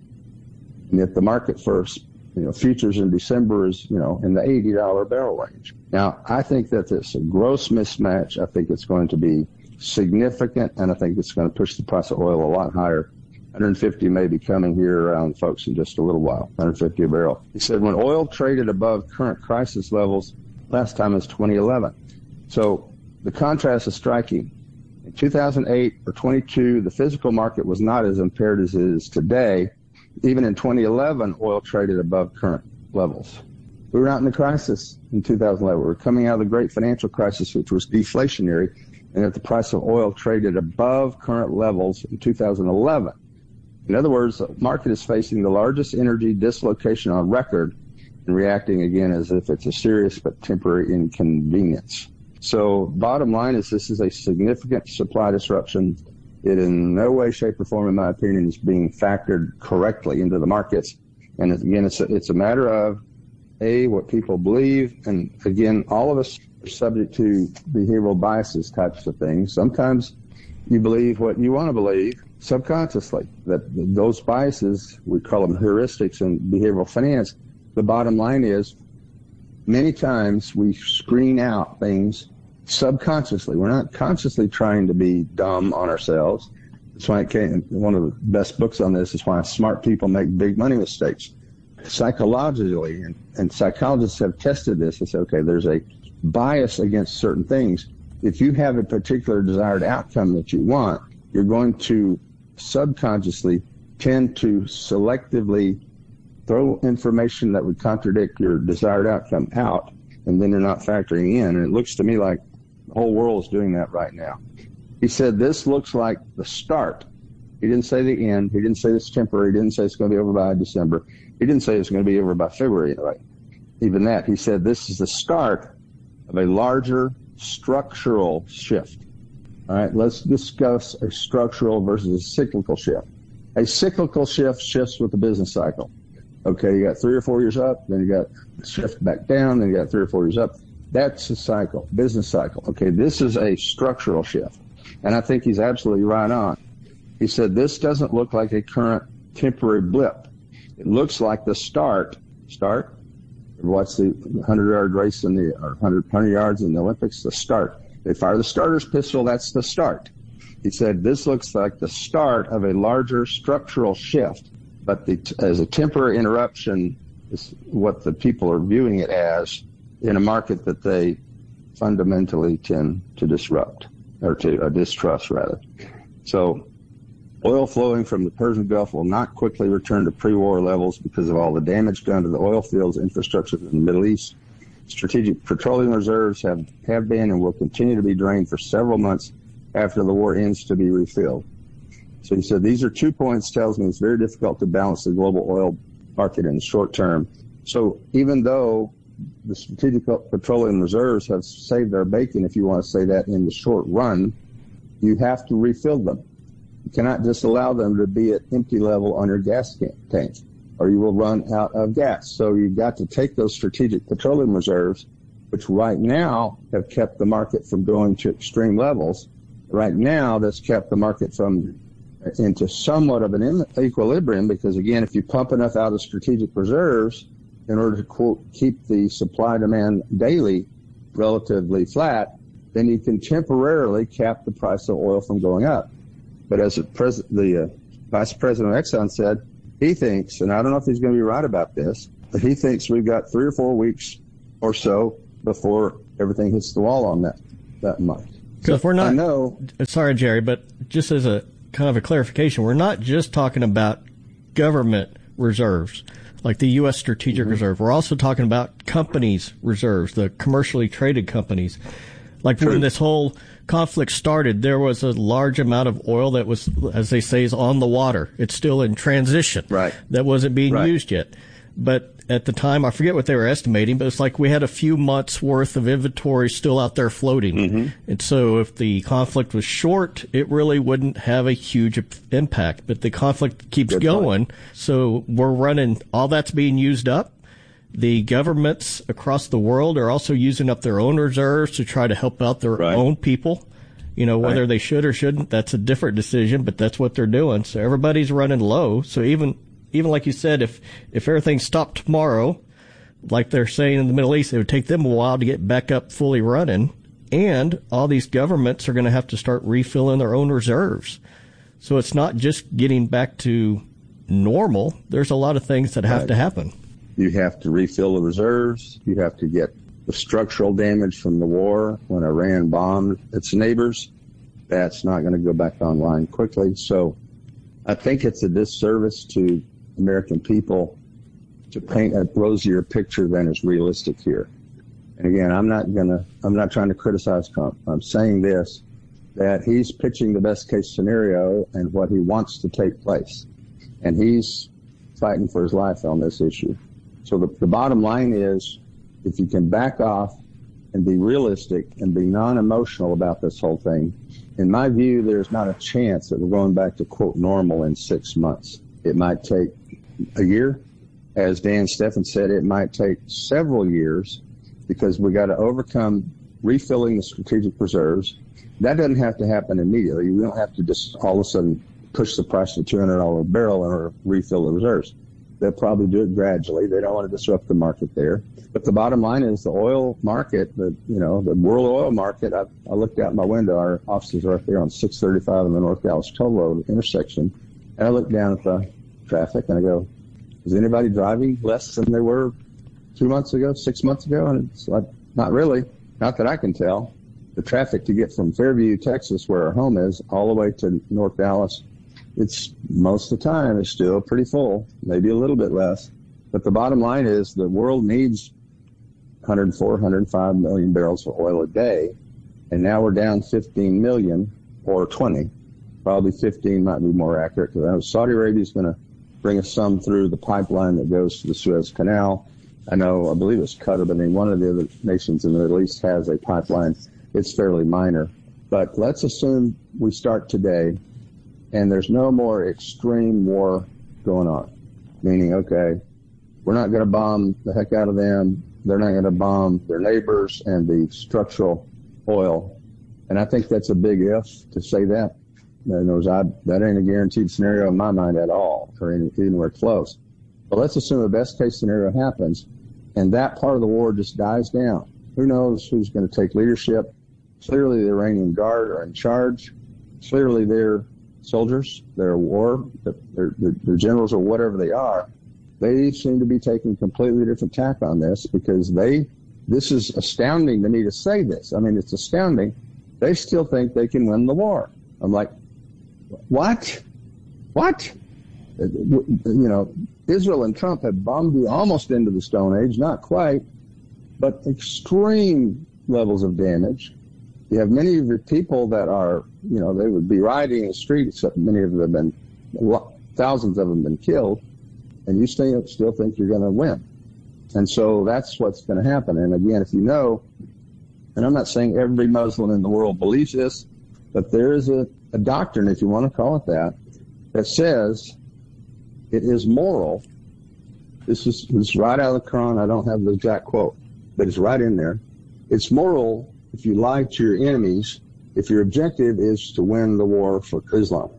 Q: And yet the market for, you know, futures in December is, you know, in the eighty dollars barrel range. Now, I think that it's a gross mismatch. I think it's going to be significant, and I think it's going to push the price of oil a lot higher. one hundred fifty may be coming here around, folks, in just a little while, one hundred fifty a barrel. He said when oil traded above current crisis levels, last time was twenty eleven. So the contrast is striking. In two thousand eight or twenty-two, the physical market was not as impaired as it is today. Even in twenty eleven, oil traded above current levels. We were not in the crisis in two thousand eleven. We were coming out of the great financial crisis, which was deflationary, and that the price of oil traded above current levels in two thousand eleven. In other words, the market is facing the largest energy dislocation on record and reacting again as if it's a serious but temporary inconvenience. So bottom line is this is a significant supply disruption. It in no way, shape, or form, in my opinion, is being factored correctly into the markets. And again, it's a, it's a matter of, A, what people believe. And again, all of us are subject to behavioral biases types of things. Sometimes you believe what you want to believe subconsciously. That those biases, we call them heuristics in behavioral finance. The bottom line is, many times we screen out things subconsciously. We're not consciously trying to be dumb on ourselves. That's why it came, one of the best books on this is why smart people make big money mistakes. Psychologically, and, and psychologists have tested this and said, okay, there's a bias against certain things. If you have a particular desired outcome that you want, you're going to subconsciously tend to selectively throw information that would contradict your desired outcome out, and then you're not factoring in. And it looks to me like the whole world is doing that right now. He said this looks like the start. He didn't say the end. He didn't say it's temporary. He didn't say it's going to be over by December. He didn't say it's going to be over by February. Right? Even that. He said this is the start of a larger structural shift. All right, let's discuss a structural versus a cyclical shift. A cyclical shift shifts with the business cycle. Okay, you got three or four years up, then you got shift back down, then you got three or four years up. That's a cycle, business cycle. Okay, this is a structural shift. And I think he's absolutely right on. He said this doesn't look like a current temporary blip. It looks like the start. Start? What's the hundred-yard race in the, or one hundred yards in the Olympics? The start. They fire the starter's pistol, that's the start. He said this looks like the start of a larger structural shift. But the, as a temporary interruption is what the people are viewing it as in a market that they fundamentally tend to disrupt, or to uh, distrust, rather. So oil flowing from the Persian Gulf will not quickly return to pre-war levels because of all the damage done to the oil fields infrastructure in the Middle East. Strategic petroleum reserves have, have been and will continue to be drained for several months after the war ends to be refilled. So he said, these are two points, tells me it's very difficult to balance the global oil market in the short term. So even though the strategic petroleum reserves have saved our bacon, if you want to say that, in the short run, you have to refill them. You cannot just allow them to be at empty level on your gas tank, or you will run out of gas. So you've got to take those strategic petroleum reserves, which right now have kept the market from going to extreme levels. Right now, that's kept the market from into somewhat of an equilibrium, because again, if you pump enough out of strategic reserves in order to, quote, keep the supply demand daily relatively flat, then you can temporarily cap the price of oil from going up. But as the, pres- the uh, Vice President of Exxon said, he thinks, and I don't know if he's going to be right about this, but he thinks we've got three or four weeks or so before everything hits the wall on that, that month.
P: So if we're not,
Q: I know,
P: sorry, Jerry, but just as a kind of a clarification, we're not just talking about government reserves, like the U S Strategic mm-hmm. Reserve. We're also talking about companies' reserves, the commercially traded companies. Like True. When this whole conflict started, there was a large amount of oil that was, as they say, is on the water. It's still in transition.
Q: Right.
P: That wasn't being
Q: right.
P: used yet. But at the time, I forget what they were estimating, but it's like we had a few months worth of inventory still out there floating. Mm-hmm. And so if the conflict was short, it really wouldn't have a huge impact. But the conflict keeps Good going. Point. So we're running, all that's being used up. The governments across the world are also using up their own reserves to try to help out their right. own people. You know, whether right. they should or shouldn't, that's a different decision, but that's what they're doing. So everybody's running low. So even, even like you said, if, if everything stopped tomorrow, like they're saying in the Middle East, it would take them a while to get back up fully running. And all these governments are going to have to start refilling their own reserves. So it's not just getting back to normal. There's a lot of things that have right. to happen.
Q: You have to refill the reserves. You have to get the structural damage from the war when Iran bombed its neighbors. That's not going to go back online quickly. So I think it's a disservice to American people to paint a rosier picture than is realistic here. And again, I'm not going to, I'm not trying to criticize Trump. I'm saying this, that he's pitching the best case scenario and what he wants to take place. And he's fighting for his life on this issue. So the, the bottom line is, if you can back off and be realistic and be non-emotional about this whole thing, in my view, there's not a chance that we're going back to, quote, normal in six months. It might take a year. As Dan Steffen said, it might take several years because we got to overcome refilling the strategic reserves. That doesn't have to happen immediately. We don't have to just all of a sudden push the price to two hundred dollars a barrel in order to refill the reserves. They'll probably do it gradually. They don't want to disrupt the market there. But the bottom line is the oil market, the, you know, the world oil market, I, I looked out my window. Our offices are right there on six thirty-five in the North Dallas Toll Road intersection. And I look down at the traffic and I go, is anybody driving less than they were two months ago, six months ago? And it's like, not really. Not that I can tell. The traffic to get from Fairview, Texas, where our home is, all the way to North Dallas, it's most of the time it's still pretty full, maybe a little bit less. But the bottom line is the world needs one hundred four, one hundred five million barrels of oil a day. And now we're down fifteen million or twenty. Probably fifteen might be more accurate because I know Saudi Arabia is going to bring us some through the pipeline that goes to the Suez Canal. I know, I believe it's Qatar, but I mean, one of the other nations in the Middle East has a pipeline. It's fairly minor. But let's assume we start today and there's no more extreme war going on. Meaning, okay, we're not going to bomb the heck out of them. They're not going to bomb their neighbors and the structural oil. And I think that's a big if to say that. In other words, I, that ain't a guaranteed scenario in my mind at all, or any, anywhere close. But let's assume the best case scenario happens, and that part of the war just dies down. Who knows who's going to take leadership? Clearly, the Iranian Guard are in charge. Clearly, they're soldiers, their war, their, their, their generals or whatever they are, they seem to be taking completely different tack on this because they, this is astounding to me to say this. I mean, it's astounding. They still think they can win the war. I'm like, what? What? You know, Israel and Trump have bombed you almost into the Stone Age, not quite, but extreme levels of damage. You have many of your people that are, you know, they would be riding in the street, except many of them have been, thousands of them been killed, and you still, still think you're going to win. And so that's what's going to happen. And again, if you know, and I'm not saying every Muslim in the world believes this, but there is a, a doctrine, if you want to call it that, that says it is moral. This is, this is right out of the Quran. I don't have the exact quote, but it's right in there. It's moral if you lie to your enemies, if your objective is to win the war for Islam.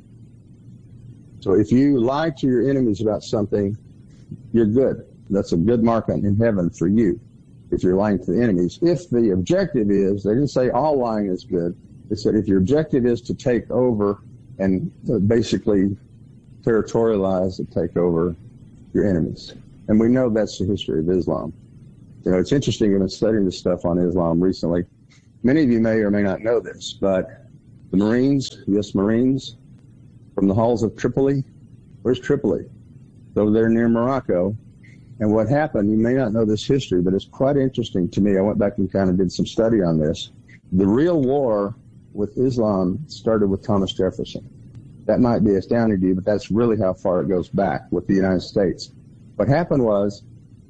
Q: So if you lie to your enemies about something, you're good. That's a good mark in heaven for you. if you're lying to the enemies. If the objective is, they didn't say all lying is good. They said if your objective is to take over and basically territorialize and take over your enemies. And we know that's the history of Islam. You know, it's interesting, I've been studying this stuff on Islam recently. Many of you may or may not know this, but the Marines, U S Marines, from the halls of Tripoli, where's Tripoli? It's over there near Morocco. And what happened, you may not know this history, but it's quite interesting to me. I went back and kind of did some study on this. The real war with Islam started with Thomas Jefferson. That might be astounding to you, but that's really how far it goes back with the United States. What happened was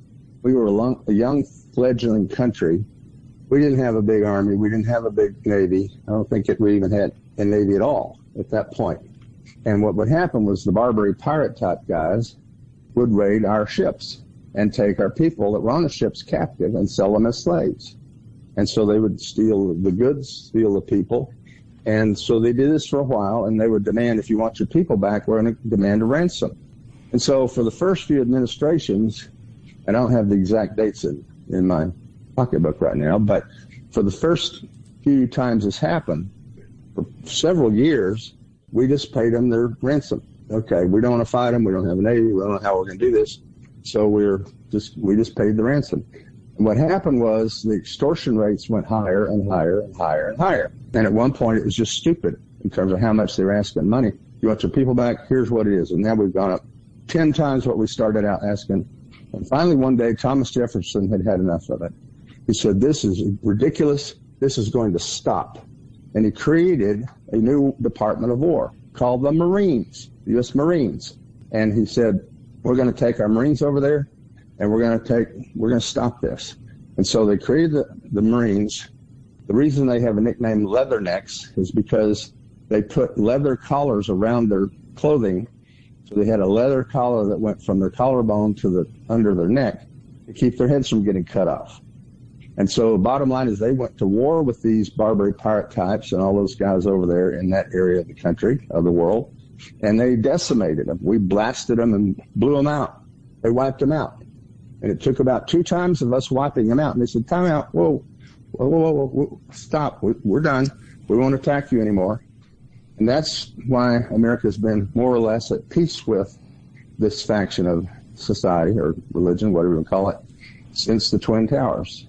Q: we were a, long, a young fledgling country. We didn't have a big army. We didn't have a big navy. I don't think it, we even had a navy at all at that point. And what would happen was the Barbary pirate type guys would raid our ships and take our people that were on the ships captive and sell them as slaves. And so they would steal the goods, steal the people. And so they did this for a while, and they would demand, if you want your people back, we're going to demand a ransom. And so for the first few administrations, and I don't have the exact dates in, in my pocketbook right now, but for the first few times this happened, for several years, we just paid them their ransom. Okay, we don't want to fight them, we don't have a navy, we don't know how we're going to do this, so we're just we just paid the ransom. And what happened was the extortion rates went higher and higher and higher and higher. And at one point, it was just stupid in terms of how much they were asking money. You want your people back? Here's what it is. And now we've gone up ten times what we started out asking. And finally, one day, Thomas Jefferson had had enough of it. He said, this is ridiculous. This is going to stop. And he created a new Department of War called the Marines, the U S Marines. And he said, we're going to take our Marines over there, and we're going to take, we're going to stop this. And so they created the, the Marines. The reason they have a nickname Leathernecks is because they put leather collars around their clothing. So they had a leather collar that went from their collarbone to the under their neck to keep their heads from getting cut off. And so the bottom line is they went to war with these Barbary pirate types and all those guys over there in that area of the country, of the world, and they decimated them. We blasted them and blew them out. They wiped them out. And it took about two times of us wiping them out. And they said, time out, whoa, whoa, whoa, whoa, whoa. Stop, we're done. We won't attack you anymore. And that's why America's been more or less at peace with this faction of society or religion, whatever you want to call it, since the Twin Towers.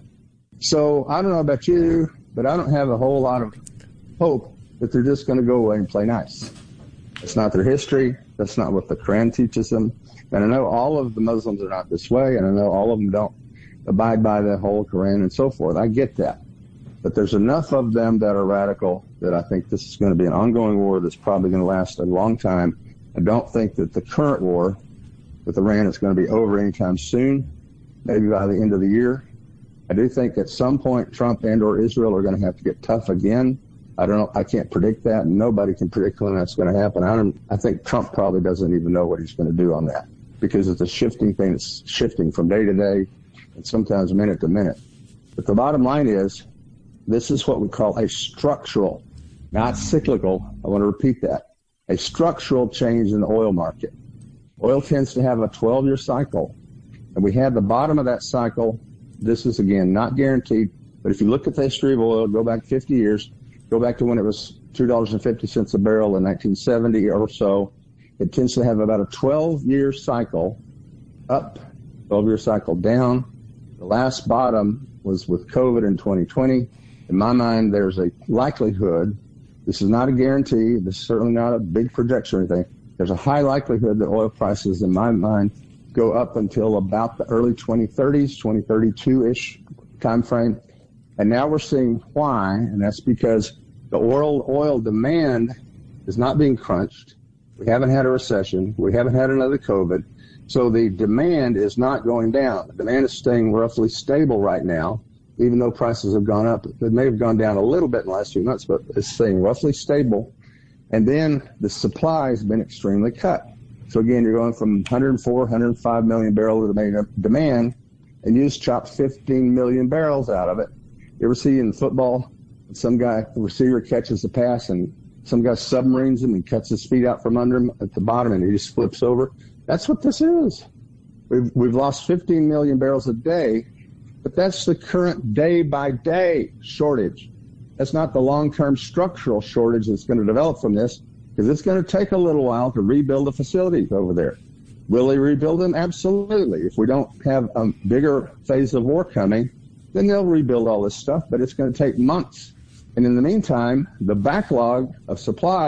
Q: So I don't know about you, but I don't have a whole lot of hope that they're just going to go away and play nice. It's not their history. That's not what the Quran teaches them. And I know all of the Muslims are not this way, and I know all of them don't abide by the whole Quran and so forth. I get that. But there's enough of them that are radical that I think this is going to be an ongoing war that's probably going to last a long time. I don't think that the current war with Iran is going to be over anytime soon, maybe by the end of the year. I do think at some point Trump and or Israel are going to have to get tough again. I don't know. I can't predict that. Nobody can predict when that's going to happen. I, don't, I think Trump probably doesn't even know what he's going to do on that because it's a shifting thing. It's shifting from day to day and sometimes minute to minute. But the bottom line is this is what we call a structural, not cyclical. I want to repeat that. A structural change in the oil market. Oil tends to have a twelve-year cycle, and we had the bottom of that cycle. This is, again, not guaranteed, but if you look at the history of oil, go back fifty years, go back to when it was two dollars and fifty cents a barrel in nineteen seventy or so, it tends to have about a twelve-year cycle up, twelve-year cycle down. The last bottom was with COVID in twenty twenty. In my mind, there's a likelihood, this is not a guarantee, this is certainly not a big projection or anything, there's a high likelihood that oil prices, in my mind, go up until about the early twenty thirties, twenty thirty-two-ish time frame. And now we're seeing why, and that's because the oil oil demand is not being crunched. We haven't had a recession. We haven't had another COVID. So the demand is not going down. The demand is staying roughly stable right now, even though prices have gone up. It may have gone down a little bit in the last few months, but it's staying roughly stable. And then the supply has been extremely cut. So again, you're going from one hundred four, one hundred five million barrels of demand, and you just chop fifteen million barrels out of it. You ever see in football, some guy, the receiver catches the pass, and some guy submarines him and cuts his feet out from under him at the bottom, and he just flips over? That's what this is. We've, we've lost fifteen million barrels a day But that's the current day-by-day shortage. That's not the long-term structural shortage that's going to develop from this, because it's going to take a little while to rebuild the facilities over there. Will they rebuild them? Absolutely. If we don't have a bigger phase of war coming, then they'll rebuild all this stuff, but it's going to take months. And in the meantime, the backlog of supply